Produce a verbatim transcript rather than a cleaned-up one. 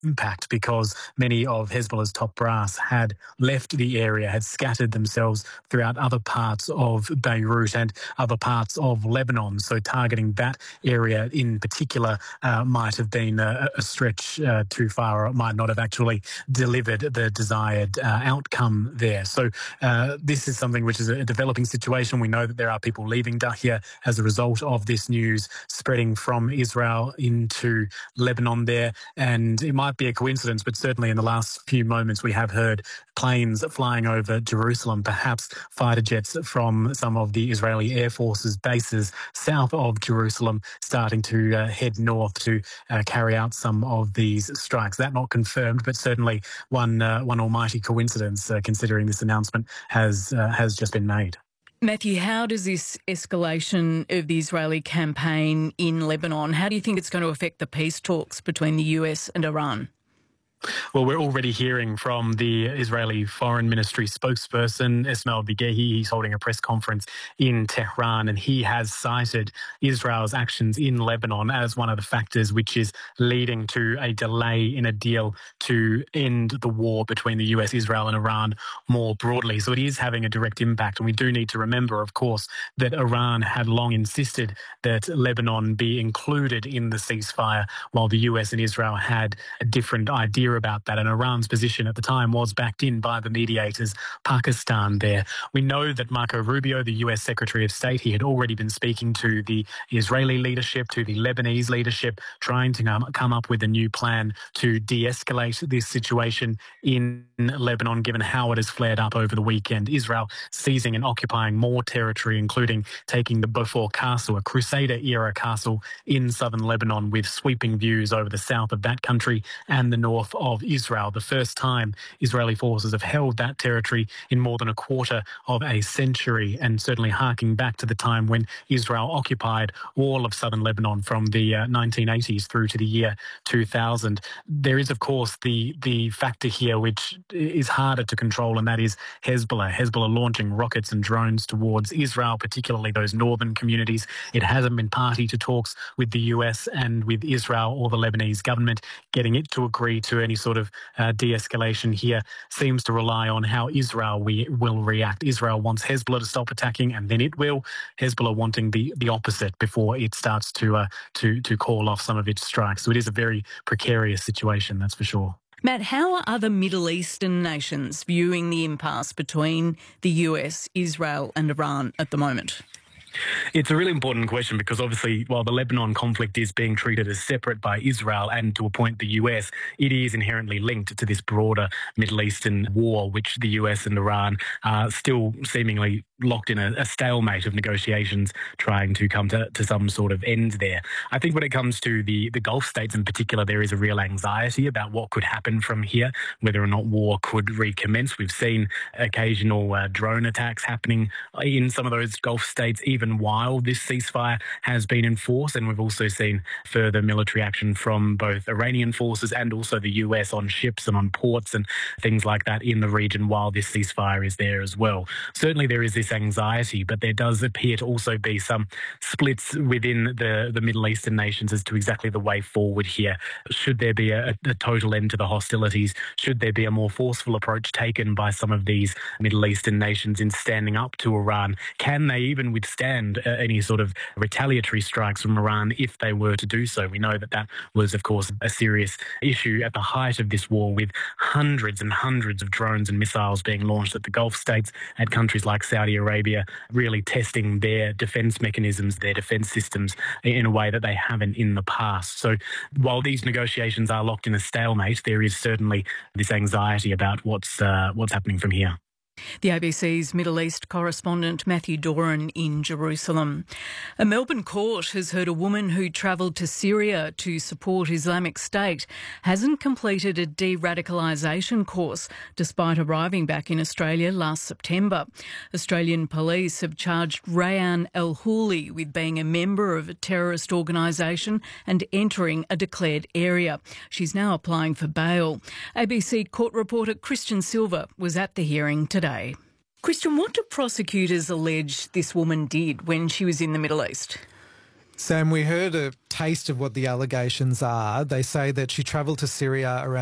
impact because many of Hezbollah's top brass had left the area, had scattered themselves throughout other parts of Beirut and other parts of Lebanon. So targeting that area in particular uh, might have been a, a stretch uh, too far, or it might not have actually delivered the desired uh, outcome there. So uh, this is something which is a developing situation. We know that there are people leaving Dahya as a result of this news spreading from Israel into Lebanon there, and it might be a coincidence, but certainly in the last few moments we have heard planes flying over Jerusalem, perhaps fighter jets from some of the Israeli Air Force's bases south of Jerusalem starting to uh, head north to uh, carry out some of these strikes. That not confirmed, but certainly one uh, one almighty coincidence uh, considering this announcement has uh, has just been made. Matthew, how does this escalation of the Israeli campaign in Lebanon, how do you think it's going to affect the peace talks between the U S and Iran? Well, we're already hearing from the Israeli Foreign Ministry spokesperson, Ismail Begehi. He's holding a press conference in Tehran, and he has cited Israel's actions in Lebanon as one of the factors which is leading to a delay in a deal to end the war between the U S, Israel and Iran more broadly. So it is having a direct impact. And we do need to remember, of course, that Iran had long insisted that Lebanon be included in the ceasefire, while the U S and Israel had a different idea about that, and Iran's position at the time was backed in by the mediators, Pakistan there. We know that Marco Rubio, the U S Secretary of State, he had already been speaking to the Israeli leadership, to the Lebanese leadership, trying to come up with a new plan to de-escalate this situation in Lebanon, given how it has flared up over the weekend. Israel seizing and occupying more territory, including taking the Beaufort Castle, a Crusader-era castle in southern Lebanon with sweeping views over the south of that country and the north of Israel. The first time Israeli forces have held that territory in more than a quarter of a century, and certainly harking back to the time when Israel occupied all of southern Lebanon from the uh, nineteen eighties through to the year two thousand. There is, of course, the, the factor here which is harder to control, and that is Hezbollah. Hezbollah launching rockets and drones towards Israel, particularly those northern communities. It hasn't been party to talks with the U S and with Israel or the Lebanese government. Getting it to agree to any sort of uh, de-escalation here seems to rely on how Israel we, will react. Israel wants Hezbollah to stop attacking, and then it will. Hezbollah wanting the, the opposite before it starts to, uh, to, to call off some of its strikes. So it is a very precarious situation, that's for sure. Matt, how are other Middle Eastern nations viewing the impasse between the U S, Israel and Iran at the moment? It's a really important question because obviously while the Lebanon conflict is being treated as separate by Israel and to a point the U S, it is inherently linked to this broader Middle Eastern war, which the U S and Iran are still seemingly locked in a, a stalemate of negotiations trying to come to, to some sort of end there. I think when it comes to the, the Gulf states in particular, there is a real anxiety about what could happen from here, whether or not war could recommence. We've seen occasional uh, drone attacks happening in some of those Gulf states, even while this ceasefire has been enforced. And we've also seen further military action from both Iranian forces and also the U S on ships and on ports and things like that in the region while this ceasefire is there as well. Certainly there is this anxiety, but there does appear to also be some splits within the, the Middle Eastern nations as to exactly the way forward here. Should there be a, a total end to the hostilities? Should there be a more forceful approach taken by some of these Middle Eastern nations in standing up to Iran? Can they even withstand uh, any sort of retaliatory strikes from Iran if they were to do so? We know that that was, of course, a serious issue at the height of this war, with hundreds and hundreds of drones and missiles being launched at the Gulf states, at countries like Saudi Arabia, really testing their defence mechanisms, their defence systems in a way that they haven't in the past. So while these negotiations are locked in a stalemate, there is certainly this anxiety about what's uh, what's happening from here. The A B C's Middle East correspondent Matthew Doran in Jerusalem. A Melbourne court has heard a woman who travelled to Syria to support Islamic State hasn't completed a de-radicalisation course despite arriving back in Australia last September. Australian police have charged Rayan El-Houli with being a member of a terrorist organisation and entering a declared area. She's now applying for bail. A B C court reporter Christian Silver was at the hearing today. Christian, what do prosecutors allege this woman did when she was in the Middle East? Sam, we heard a taste of what the allegations are. They say that she travelled to Syria around